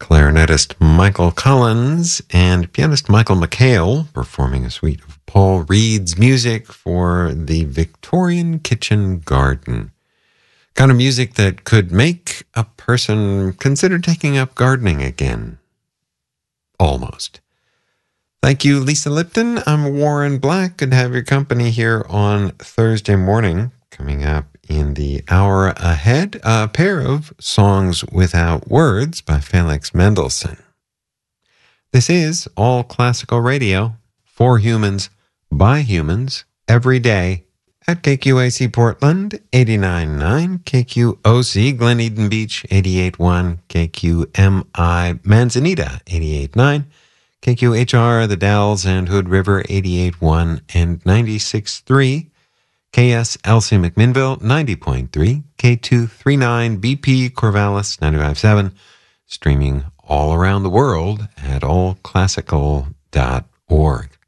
clarinetist Michael Collins and pianist Michael McHale performing a suite of Paul Reed's music for the Victorian kitchen garden. Kind of music that could make a person consider taking up gardening again. Almost. Thank you, Lisa Lipton. I'm Warren Black. Good to have your company here on Thursday morning. Coming up in the hour ahead, a pair of Songs Without Words by Felix Mendelssohn. This is All Classical Radio, for humans, by humans, every day, at KQAC Portland, 89.9, KQOC Glen Eden Beach, 88.1, KQMI Manzanita, 88.9, KQHR The Dalles and Hood River, 88.1 and 96.3, KSLC McMinnville, 90.3, K239 BP Corvallis, 95.7, streaming all around the world at allclassical.org.